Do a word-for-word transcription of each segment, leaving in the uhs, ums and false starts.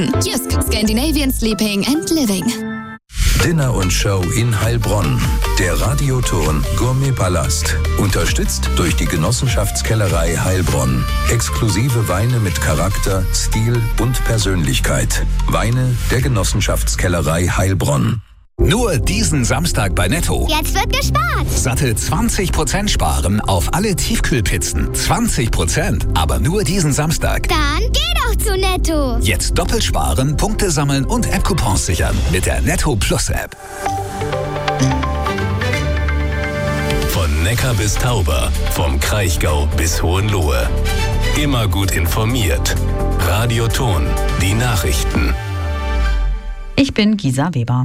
Jysk, Scandinavian Sleeping and Living. Dinner und Show in Heilbronn. Der Radioton Gourmet Palast. Unterstützt durch die Genossenschaftskellerei Heilbronn. Exklusive Weine mit Charakter, Stil und Persönlichkeit. Weine der Genossenschaftskellerei Heilbronn. Nur diesen Samstag bei Netto. Jetzt wird gespart. Satte zwanzig Prozent sparen auf alle Tiefkühlpizzen. zwanzig Prozent, aber nur diesen Samstag. Dann geh doch zu Netto. Jetzt doppelt sparen, Punkte sammeln und App-Coupons sichern mit der Netto Plus App. Von Neckar bis Tauber, vom Kraichgau bis Hohenlohe. Immer gut informiert. Radioton, die Nachrichten. Ich bin Gisa Weber.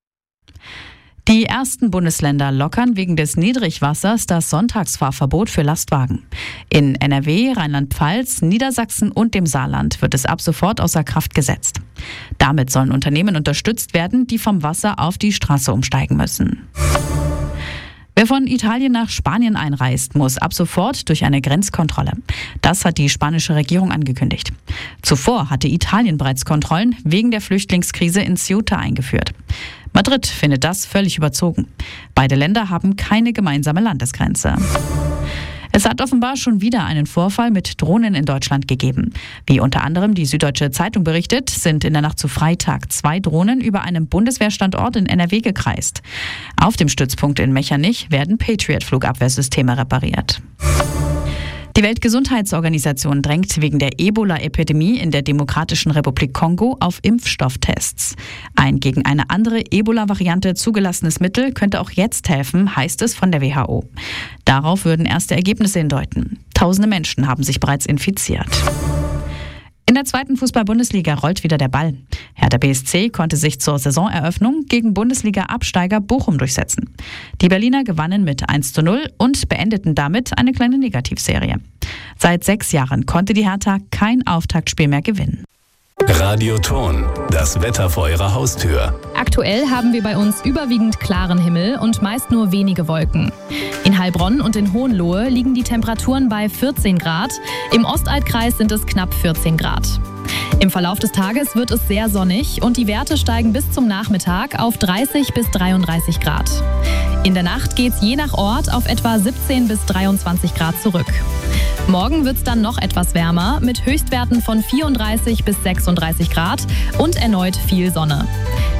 Die ersten Bundesländer lockern wegen des Niedrigwassers das Sonntagsfahrverbot für Lastwagen. In N R W, Rheinland-Pfalz, Niedersachsen und dem Saarland wird es ab sofort außer Kraft gesetzt. Damit sollen Unternehmen unterstützt werden, die vom Wasser auf die Straße umsteigen müssen. Wer von Italien nach Spanien einreist, muss ab sofort durch eine Grenzkontrolle. Das hat die spanische Regierung angekündigt. Zuvor hatte Italien bereits Kontrollen wegen der Flüchtlingskrise in Ceuta eingeführt. Madrid findet das völlig überzogen. Beide Länder haben keine gemeinsame Landesgrenze. Es hat offenbar schon wieder einen Vorfall mit Drohnen in Deutschland gegeben. Wie unter anderem die Süddeutsche Zeitung berichtet, sind in der Nacht zu Freitag zwei Drohnen über einem Bundeswehrstandort in N R W gekreist. Auf dem Stützpunkt in Mechernich werden Patriot-Flugabwehrsysteme repariert. Die Weltgesundheitsorganisation drängt wegen der Ebola-Epidemie in der Demokratischen Republik Kongo auf Impfstofftests. Ein gegen eine andere Ebola-Variante zugelassenes Mittel könnte auch jetzt helfen, heißt es von der W H O. Darauf würden erste Ergebnisse hindeuten. Tausende Menschen haben sich bereits infiziert. In der zweiten Fußball-Bundesliga rollt wieder der Ball. Hertha B S C konnte sich zur Saisoneröffnung gegen Bundesliga-Absteiger Bochum durchsetzen. Die Berliner gewannen mit eins zu null und beendeten damit eine kleine Negativserie. Seit sechs Jahren konnte die Hertha kein Auftaktspiel mehr gewinnen. Radioton, das Wetter vor Ihrer Haustür. Aktuell haben wir bei uns überwiegend klaren Himmel und meist nur wenige Wolken. In Heilbronn und in Hohenlohe liegen die Temperaturen bei vierzehn Grad. Im Ostalbkreis sind es knapp vierzehn Grad. Im Verlauf des Tages wird es sehr sonnig und die Werte steigen bis zum Nachmittag auf dreißig bis dreiunddreißig Grad. In der Nacht geht es je nach Ort auf etwa siebzehn bis dreiundzwanzig Grad zurück. Morgen wird es dann noch etwas wärmer mit Höchstwerten von vierunddreißig bis sechsunddreißig Grad und erneut viel Sonne.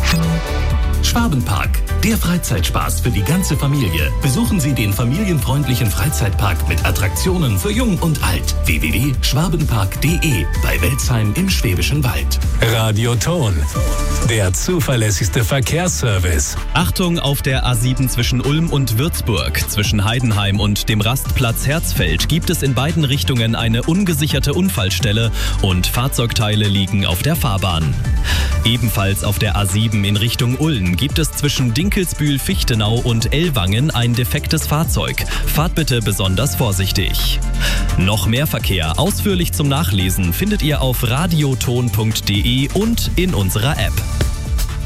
Schwabenpark, der Freizeitspaß für die ganze Familie. Besuchen Sie den familienfreundlichen Freizeitpark mit Attraktionen für Jung und Alt. w w w punkt schwabenpark punkt de bei Welzheim im Schwäbischen Wald. Radioton, der zuverlässigste Verkehrsservice. Achtung auf der A sieben zwischen Ulm und Würzburg. Zwischen Heidenheim und dem Rastplatz Herzfeld gibt es in beiden Richtungen eine ungesicherte Unfallstelle und Fahrzeugteile liegen auf der Fahrbahn. Ebenfalls auf der A sieben in Richtung Ulm gibt es zwischen Dinkelsbühl-Fichtenau und Ellwangen ein defektes Fahrzeug. Fahrt bitte besonders vorsichtig. Noch mehr Verkehr ausführlich zum Nachlesen findet ihr auf radioton punkt de und in unserer App.